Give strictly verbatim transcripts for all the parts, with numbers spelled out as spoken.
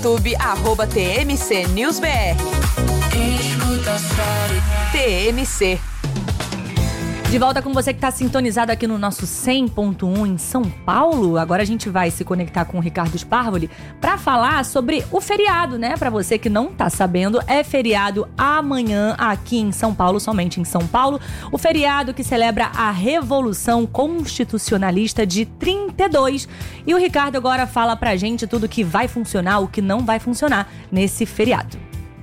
YouTube, arroba T M C News B R. T M C. De volta com você que está sintonizado aqui no nosso cem ponto um em São Paulo. Agora a gente vai se conectar com o Ricardo Sparvoli para falar sobre o feriado, né? Para você que não está sabendo, é feriado amanhã aqui em São Paulo, somente em São Paulo. O feriado que celebra a Revolução Constitucionalista de trinta e dois. E o Ricardo agora fala pra gente tudo que vai funcionar, o que não vai funcionar nesse feriado.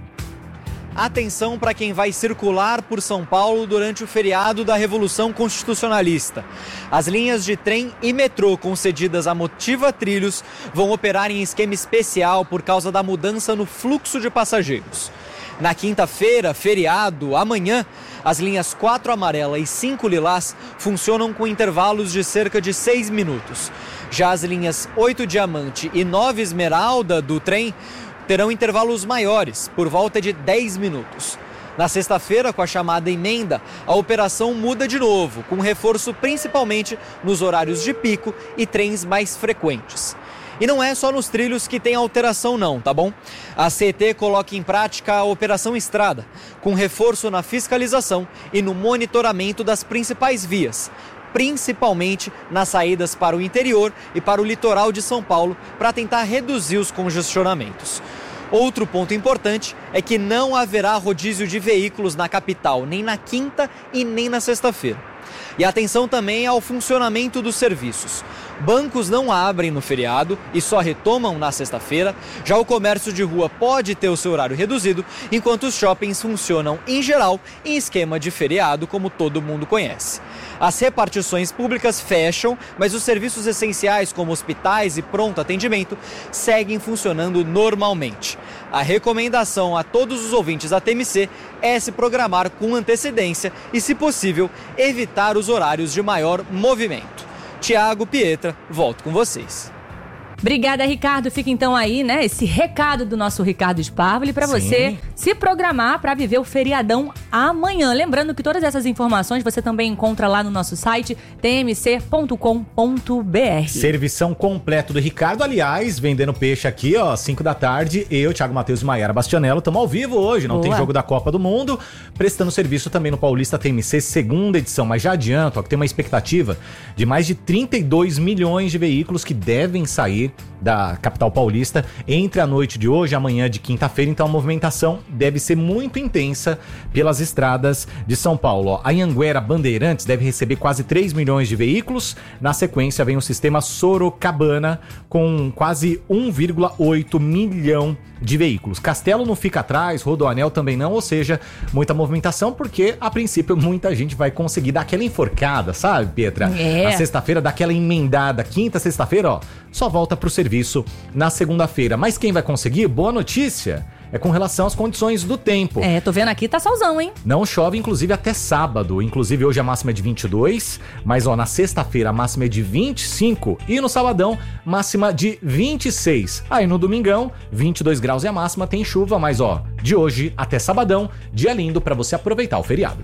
Atenção para quem vai circular por São Paulo durante o feriado da Revolução Constitucionalista. As linhas de trem e metrô concedidas à Motiva Trilhos vão operar em esquema especial por causa da mudança no fluxo de passageiros. Na quinta-feira, feriado, amanhã, as linhas quatro amarela e cinco lilás funcionam com intervalos de cerca de seis minutos. Já as linhas oito diamante e nove esmeralda do trem terão intervalos maiores, por volta de dez minutos. Na sexta-feira, com a chamada emenda, a operação muda de novo, com reforço principalmente nos horários de pico e trens mais frequentes. E não é só nos trilhos que tem alteração não, tá bom? A C E T coloca em prática a Operação Estrada, com reforço na fiscalização e no monitoramento das principais vias, principalmente nas saídas para o interior e para o litoral de São Paulo, para tentar reduzir os congestionamentos. Outro ponto importante é que não haverá rodízio de veículos na capital, nem na quinta e nem na sexta-feira. E atenção também ao funcionamento dos serviços. Bancos não abrem no feriado e só retomam na sexta-feira. Já o comércio de rua pode ter o seu horário reduzido, enquanto os shoppings funcionam, em geral, em esquema de feriado, como todo mundo conhece. As repartições públicas fecham, mas os serviços essenciais, como hospitais e pronto atendimento, seguem funcionando normalmente. A recomendação a todos os ouvintes da T M C é se programar com antecedência e, se possível, evitar os horários de maior movimento. Tiago, Pietra, volto com vocês. Obrigada, Ricardo. Fica então aí, né, esse recado do nosso Ricardo Sparvoli para você se programar para viver o feriadão amanhã. Lembrando que todas essas informações você também encontra lá no nosso site t m c ponto com ponto b r. Servição completo do Ricardo, aliás, vendendo peixe aqui, ó, cinco da tarde. Eu, Thiago Matheus e Maiara Bastianello, estamos ao vivo hoje, não Boa. Tem jogo da Copa do Mundo, prestando serviço também no Paulista T M C, segunda edição. Mas já adianto, ó, que tem uma expectativa de mais de trinta e dois milhões de veículos que devem sair da capital paulista entre a noite de hoje e amanhã de quinta-feira. Então a movimentação deve ser muito intensa pelas estradas de São Paulo. Ó, a Anhanguera Bandeirantes deve receber quase três milhões de veículos. Na sequência vem o sistema Sorocabana com quase um vírgula oito milhão de veículos. Castelo não fica atrás, Rodoanel também não, ou seja, muita movimentação, porque a princípio muita gente vai conseguir dar aquela enforcada, sabe, Pietra? É. Na sexta-feira dá aquela emendada, quinta, sexta-feira, ó, só volta pro serviço na segunda-feira. Mas quem vai conseguir? Boa notícia é com relação às condições do tempo. É, tô vendo aqui, tá solzão, hein? Não chove, inclusive, até sábado. Inclusive, hoje a máxima é de vinte e dois, mas, ó, na sexta-feira a máxima é de vinte e cinco e no sabadão, máxima de vinte e seis. Aí no domingão, vinte e dois graus é a máxima, tem chuva, mas, ó, de hoje até sabadão, dia lindo pra você aproveitar o feriado.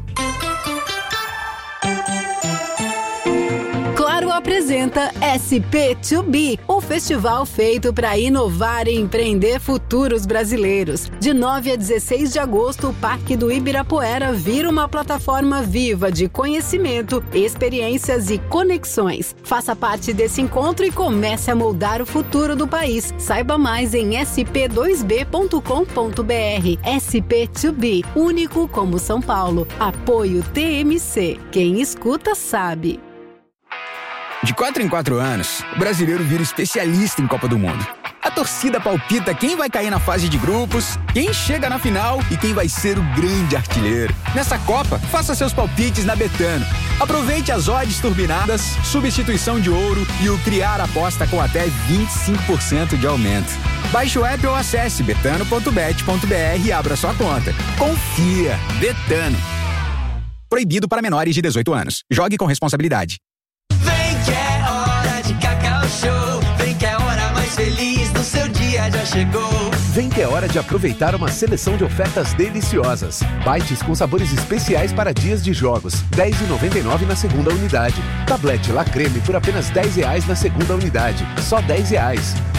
Apresenta S P dois B, o festival feito para inovar e empreender futuros brasileiros. De nove a dezesseis de agosto, o Parque do Ibirapuera vira uma plataforma viva de conhecimento, experiências e conexões. Faça parte desse encontro e comece a moldar o futuro do país. Saiba mais em s p dois b ponto com ponto b r. S P dois B, único como São Paulo. Apoio T M C. Quem escuta sabe. De quatro em quatro anos, o brasileiro vira especialista em Copa do Mundo. A torcida palpita quem vai cair na fase de grupos, quem chega na final e quem vai ser o grande artilheiro. Nessa Copa, faça seus palpites na Betano. Aproveite as odds turbinadas, substituição de ouro e o Criar Aposta com até vinte e cinco por cento de aumento. Baixe o app ou acesse betano ponto bet ponto b r e abra sua conta. Confia! Betano. Proibido para menores de dezoito anos. Jogue com responsabilidade. Vem que é hora de Cacau Show. Vem que é a hora mais feliz do seu dia já chegou. Vem que é hora de aproveitar uma seleção de ofertas deliciosas. Bites com sabores especiais para dias de jogos. dez reais e noventa e nove centavos na segunda unidade. Tablete La Creme por apenas dez reais na segunda unidade. Só dez reais.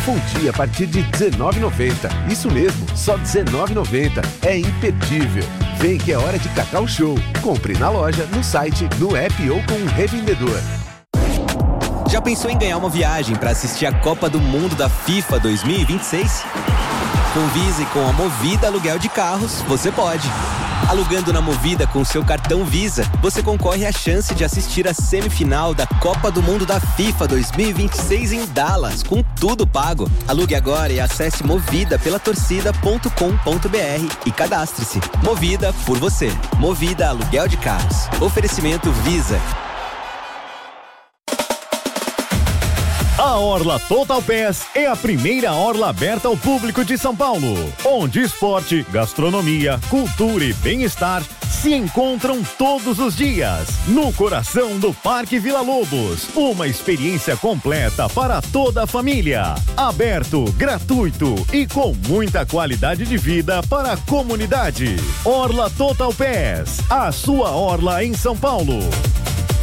Fondue a partir de dezenove reais e noventa centavos. Isso mesmo, só dezenove reais e noventa centavos. É imperdível. Vem que é hora de Cacau Show. Compre na loja, no site, no app ou com um revendedor. Já pensou em ganhar uma viagem para assistir a Copa do Mundo da FIFA dois mil e vinte e seis? Com Visa e com a Movida Aluguel de Carros, você pode. Alugando na Movida com seu cartão Visa, você concorre à chance de assistir a semifinal da Copa do Mundo da FIFA dois mil e vinte e seis em Dallas, com tudo pago. Alugue agora e acesse movida pela torcida ponto com ponto br e cadastre-se. Movida por você. Movida Aluguel de Carros. Oferecimento Visa. A Orla Total Pass é a primeira orla aberta ao público de São Paulo, onde esporte, gastronomia, cultura e bem-estar se encontram todos os dias, no coração do Parque Vila Lobos. Uma experiência completa para toda a família, aberto, gratuito e com muita qualidade de vida para a comunidade. Orla Total Pass, a sua orla em São Paulo.